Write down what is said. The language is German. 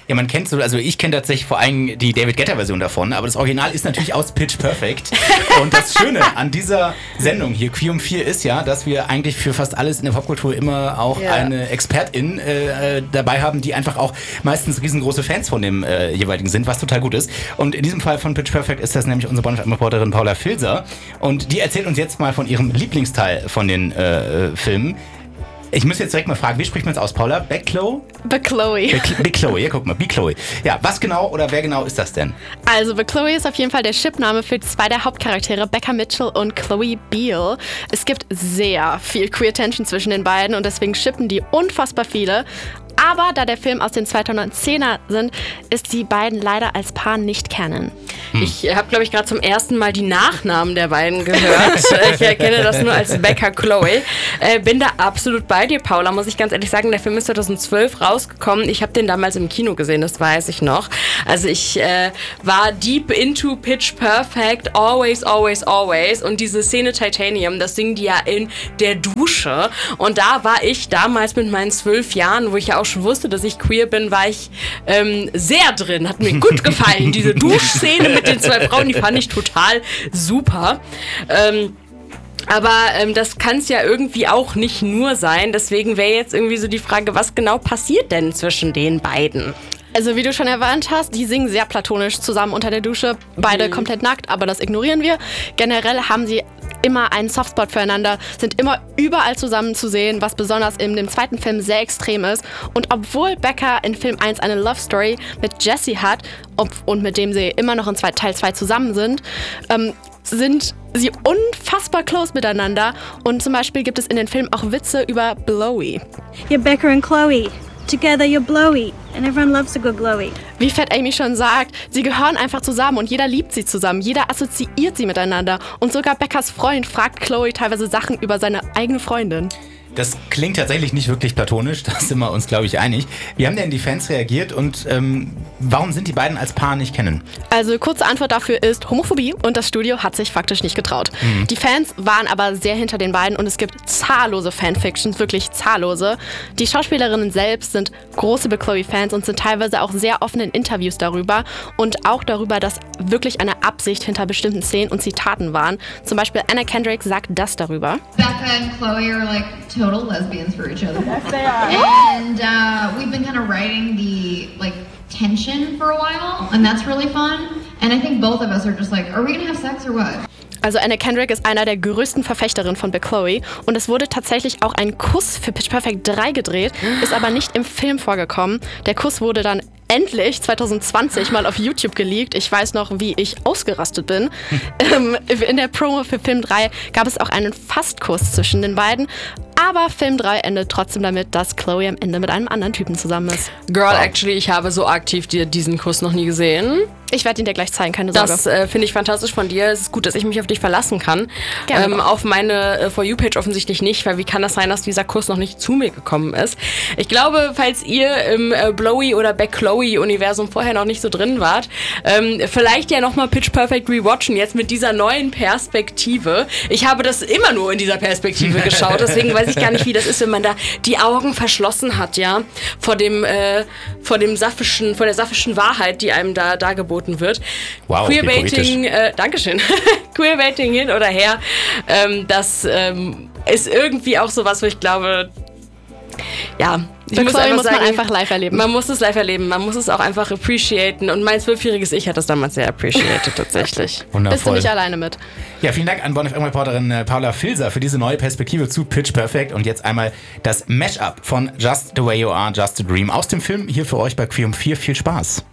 Ja, man kennt so, also ich kenne tatsächlich vor allem die David Guetta-Version davon, aber das Original ist natürlich aus Pitch Perfect. Und das Schöne an dieser Sendung hier, Queer um 4, ist ja, dass wir eigentlich für fast alles in der Popkultur immer auch eine Expertin dabei haben, die einfach auch meistens riesengroße Fans von dem jeweiligen sind, was total gut ist. Und in diesem Fall von Pitch Perfect ist das nämlich unsere Bonn-FM-Reporterin Paula Filser. Und die erzählt uns jetzt mal von ihrem Lieblingsteil von den Filmen. Ich muss jetzt direkt mal fragen, wie spricht man es aus, Paula? Becklow? Bechloe. Bechloe, ja, guck mal, Bechloe. Ja, was genau oder wer genau ist das denn? Also Bechloe ist auf jeden Fall der Chipname für 2 der Hauptcharaktere, Becca Mitchell und Chloe Beale. Es gibt sehr viel Queer Tension zwischen den beiden und deswegen shippen die unfassbar viele. Aber da der Film aus den 2010er sind, ist die beiden leider als Paar nicht Canon. Ich habe, glaube ich, gerade zum ersten Mal die Nachnamen der beiden gehört. Ich erkenne das nur als Becca Chloe. Bin da absolut bei dir, Paula, muss ich ganz ehrlich sagen. Der Film ist 2012 rausgekommen. Ich habe den damals im Kino gesehen, das weiß ich noch. Also ich war deep into Pitch Perfect, always, always, always. Und diese Szene Titanium, das singen die ja in der Dusche. Und da war ich damals mit meinen 12 Jahren, wo ich ja auch schon wusste, dass ich queer bin, war ich sehr drin. Hat mir gut gefallen. Diese Duschszene mit den 2 Frauen, die fand ich total super. Aber das kann es ja irgendwie auch nicht nur sein. Deswegen wäre jetzt irgendwie so die Frage, was genau passiert denn zwischen den beiden? Also wie du schon erwähnt hast, die singen sehr platonisch zusammen unter der Dusche. Beide komplett nackt, aber das ignorieren wir. Generell haben sie immer einen Softspot füreinander, sind immer überall zusammen zu sehen, was besonders in dem zweiten Film sehr extrem ist. Und obwohl Becca in Film 1 eine Love Story mit Jesse hat und mit dem sie immer noch in Teil 2 zusammen sind sie unfassbar close miteinander. Und zum Beispiel gibt es in den Filmen auch Witze über Blowy. You're Becca and Chloe. Together you're blowy. And everyone loves a good glowy. Wie Fat Amy schon sagt, sie gehören einfach zusammen und jeder liebt sie zusammen. Jeder assoziiert sie miteinander. Und sogar Beccas Freund fragt Chloe teilweise Sachen über seine eigene Freundin. Das klingt tatsächlich nicht wirklich platonisch, da sind wir uns, glaube ich, einig. Wie haben denn die Fans reagiert und warum sind die beiden als Paar nicht kennen? Also kurze Antwort dafür ist Homophobie und das Studio hat sich faktisch nicht getraut. Die Fans waren aber sehr hinter den beiden und es gibt zahllose Fanfictions, wirklich zahllose. Die Schauspielerinnen selbst sind große Bechloe-Fans und sind teilweise auch sehr offen in Interviews darüber und auch darüber, dass wirklich eine Absicht hinter bestimmten Szenen und Zitaten waren. Zum Beispiel Anna Kendrick sagt das darüber. Becca and Chloe are like total lesbians for each other. Yes, they are. And we've been kind of writing the tension for a while, and that's really fun. And I think both of us are just like, are we gonna have sex or what? Also Anna Kendrick ist einer der größten Verfechterinnen von Bechloe und es wurde tatsächlich auch ein Kuss für Pitch Perfect 3 gedreht, ist aber nicht im Film vorgekommen. Der Kuss wurde dann endlich 2020 mal auf YouTube geleakt. Ich weiß noch, wie ich ausgerastet bin. In der Promo für Film 3 gab es auch einen Fastkuss zwischen den beiden. Aber Film 3 endet trotzdem damit, dass Chloe am Ende mit einem anderen Typen zusammen ist. Girl, actually, ich habe so aktiv diesen Kuss noch nie gesehen. Ich werde ihn dir gleich zeigen, keine Sorge. Das finde ich fantastisch von dir. Es ist gut, dass ich mich auf dich verlassen kann. Gerne. Auf meine For You-Page offensichtlich nicht, weil wie kann das sein, dass dieser Kuss noch nicht zu mir gekommen ist? Ich glaube, falls ihr im Blowy oder Bechloe-Universum vorher noch nicht so drin wart, vielleicht ja nochmal Pitch Perfect rewatchen, jetzt mit dieser neuen Perspektive. Ich habe das immer nur in dieser Perspektive geschaut, deswegen weiß ich gar nicht, wie das ist, wenn man da die Augen verschlossen hat, ja, vor der saphischen Wahrheit, die einem da dargeboten wird. Wow, Queerbaiting, Dankeschön. Queerbaiting hin oder her, das ist irgendwie auch sowas, wo ich glaube, ja, ich muss einfach sagen, man einfach live erleben. Man muss es live erleben, man muss es auch einfach appreciaten und mein 12-jähriges Ich hat das damals sehr appreciated tatsächlich. Wundervoll. Bist du nicht alleine mit. Ja, vielen Dank an Bonn-FM-Reporterin Paula Filser für diese neue Perspektive zu Pitch Perfect und jetzt einmal das Mashup von Just the Way You Are, Just a Dream aus dem Film hier für euch bei Queer um 4. Viel Spaß.